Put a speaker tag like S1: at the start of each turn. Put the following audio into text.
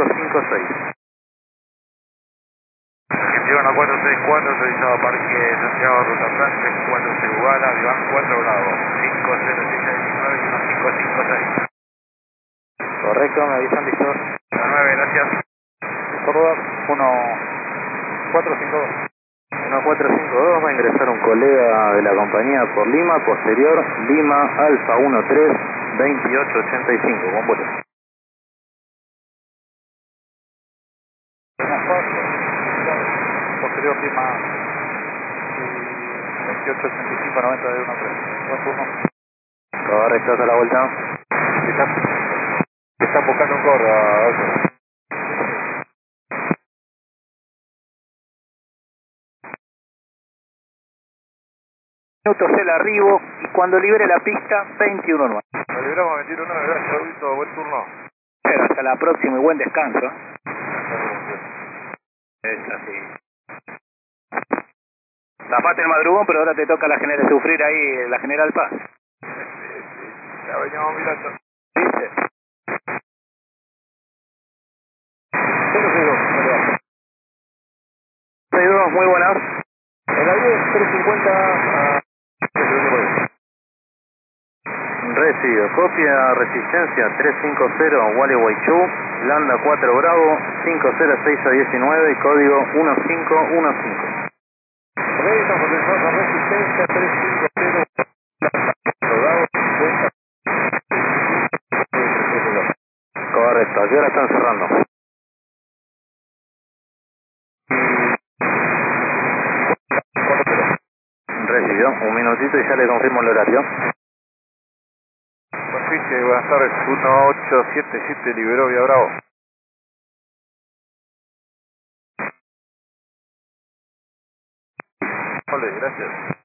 S1: 556.
S2: 21464, autorizado Parque Santiago, Ruta Francia, 4 Seguala, Iván 4 Bravo, 50619 1556.
S1: Correcto, me avisan, Víctor.
S2: 9, gracias.
S3: Córdoba, 1452.
S1: 1452, va a ingresar un colega de la compañía por Lima, posterior, Lima, Alfa 13, 2885, con vuelo.
S3: Posterior Lima 2885 90 de 13. Buen turno.
S1: Correcto, hasta la vuelta.
S3: Están buscando un Córdoba.
S1: Minutos el arribo y cuando libere la pista, 21-9.
S3: Lo libramos 21-9, gracias, Víctor, buen turno.
S1: Pero hasta la próxima y buen descanso. Es así. Tapaste el madrugón, pero ahora te toca la general sufrir ahí, la General Paz.
S3: Ya veníamos mirando.
S1: ¿Viste? 62, muy buenas.
S3: En la 10, 350.
S1: Recibido. Copia resistencia 350 Wally Waichu, Landa 4 Bravo, 506 a 19, código 1515.
S3: Estamos comenzando resistencia 350. Bravo, 50.
S1: Correcto, aquí ahora están cerrando. Recibido, un minutito y ya le confirmo el horario.
S3: Superficie, buenas tardes, 1877 liberó Vía Bravo. Vale, gracias.